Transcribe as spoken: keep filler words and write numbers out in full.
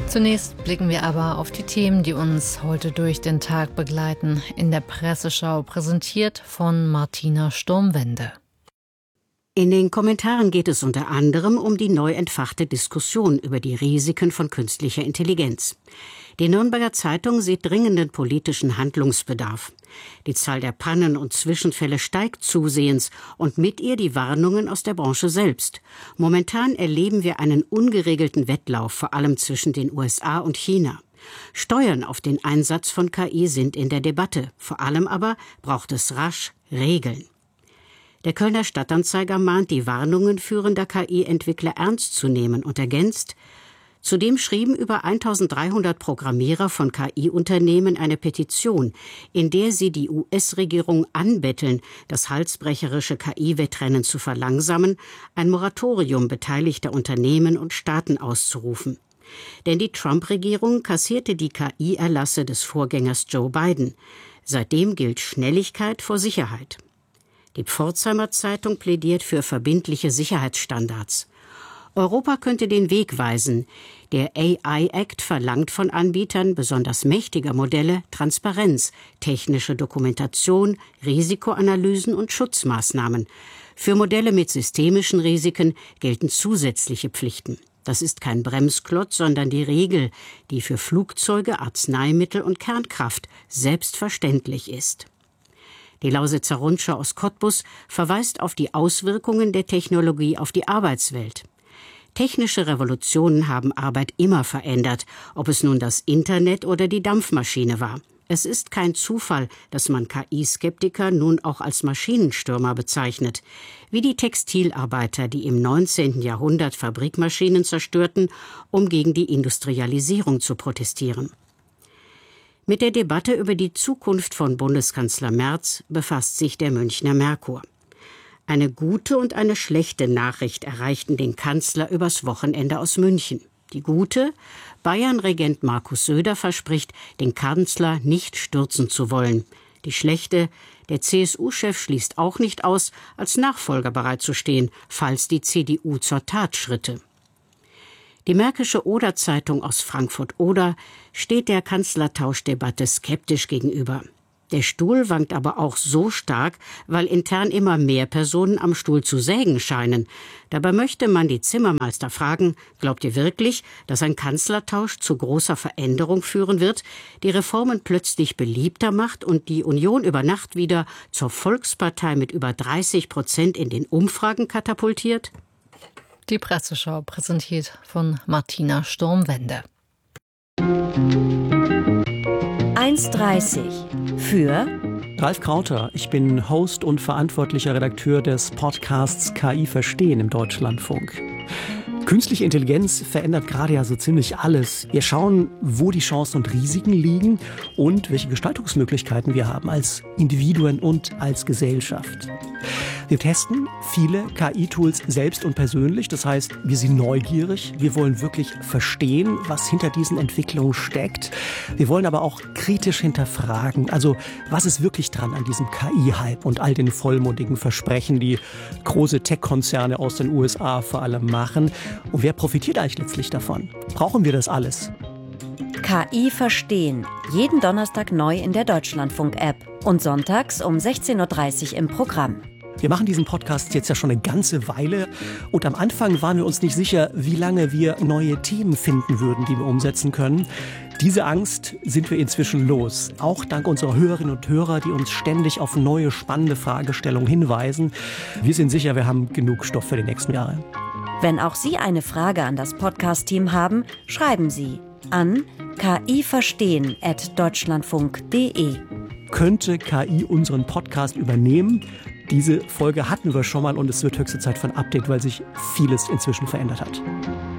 Zunächst blicken wir aber auf die Themen, die uns heute durch den Tag begleiten. In der Presseschau präsentiert von Martina Sturmwende. In den Kommentaren geht es unter anderem um die neu entfachte Diskussion über die Risiken von künstlicher Intelligenz. Die Nürnberger Zeitung sieht dringenden politischen Handlungsbedarf. Die Zahl der Pannen und Zwischenfälle steigt zusehends und mit ihr die Warnungen aus der Branche selbst. Momentan erleben wir einen ungeregelten Wettlauf, vor allem zwischen den U S A und China. Steuern auf den Einsatz von K I sind in der Debatte. Vor allem aber braucht es rasch Regeln. Der Kölner Stadtanzeiger mahnt, die Warnungen führender K I-Entwickler ernst zu nehmen und ergänzt: Zudem schrieben über eintausenddreihundert Programmierer von K I-Unternehmen eine Petition, in der sie die U S-Regierung anbetteln, das halsbrecherische K I-Wettrennen zu verlangsamen, ein Moratorium beteiligter Unternehmen und Staaten auszurufen. Denn die Trump-Regierung kassierte die K I-Erlasse des Vorgängers Joe Biden. Seitdem gilt Schnelligkeit vor Sicherheit. Die Pforzheimer Zeitung plädiert für verbindliche Sicherheitsstandards. Europa könnte den Weg weisen. Der A I-Act verlangt von Anbietern besonders mächtiger Modelle Transparenz, technische Dokumentation, Risikoanalysen und Schutzmaßnahmen. Für Modelle mit systemischen Risiken gelten zusätzliche Pflichten. Das ist kein Bremsklotz, sondern die Regel, die für Flugzeuge, Arzneimittel und Kernkraft selbstverständlich ist. Die Lausitzer Rundschau aus Cottbus verweist auf die Auswirkungen der Technologie auf die Arbeitswelt. Technische Revolutionen haben Arbeit immer verändert, ob es nun das Internet oder die Dampfmaschine war. Es ist kein Zufall, dass man K I-Skeptiker nun auch als Maschinenstürmer bezeichnet, wie die Textilarbeiter, die im neunzehnten Jahrhundert Fabrikmaschinen zerstörten, um gegen die Industrialisierung zu protestieren. Mit der Debatte über die Zukunft von Bundeskanzler Merz befasst sich der Münchner Merkur. Eine gute und eine schlechte Nachricht erreichten den Kanzler übers Wochenende aus München. Die gute: Bayern-Regent Markus Söder verspricht, den Kanzler nicht stürzen zu wollen. Die schlechte: Der C S U-Chef schließt auch nicht aus, als Nachfolger bereitzustehen, falls die C D U zur Tat schritte. Die Märkische Oder-Zeitung aus Frankfurt-Oder steht der Kanzlertauschdebatte skeptisch gegenüber. Der Stuhl wankt aber auch so stark, weil intern immer mehr Personen am Stuhl zu sägen scheinen. Dabei möchte man die Zimmermeister fragen: Glaubt ihr wirklich, dass ein Kanzlertausch zu großer Veränderung führen wird, die Reformen plötzlich beliebter macht und die Union über Nacht wieder zur Volkspartei mit über dreißig Prozent in den Umfragen katapultiert? Die Presseschau präsentiert von Martina Sturmwende. eins dreißig für Ralf Krauter. Ich bin Host und verantwortlicher Redakteur des Podcasts K I Verstehen im Deutschlandfunk. Künstliche Intelligenz verändert gerade ja so ziemlich alles. Wir schauen, wo die Chancen und Risiken liegen und welche Gestaltungsmöglichkeiten wir haben als Individuen und als Gesellschaft. Wir testen viele K I-Tools selbst und persönlich. Das heißt, wir sind neugierig. Wir wollen wirklich verstehen, was hinter diesen Entwicklungen steckt. Wir wollen aber auch kritisch hinterfragen. Also, was ist wirklich dran an diesem K I-Hype und all den vollmundigen Versprechen, die große Tech-Konzerne aus den U S A vor allem machen? Und wer profitiert eigentlich letztlich davon? Brauchen wir das alles? K I Verstehen. Jeden Donnerstag neu in der Deutschlandfunk-App und sonntags um sechzehn Uhr dreißig im Programm. Wir machen diesen Podcast jetzt ja schon eine ganze Weile und am Anfang waren wir uns nicht sicher, wie lange wir neue Themen finden würden, die wir umsetzen können. Diese Angst sind wir inzwischen los, auch dank unserer Hörerinnen und Hörer, die uns ständig auf neue, spannende Fragestellungen hinweisen. Wir sind sicher, wir haben genug Stoff für die nächsten Jahre. Wenn auch Sie eine Frage an das Podcast-Team haben, schreiben Sie an kiverstehen at deutschlandfunk punkt de. Könnte K I unseren Podcast übernehmen? Diese Folge hatten wir schon mal und es wird höchste Zeit für ein Update, weil sich vieles inzwischen verändert hat.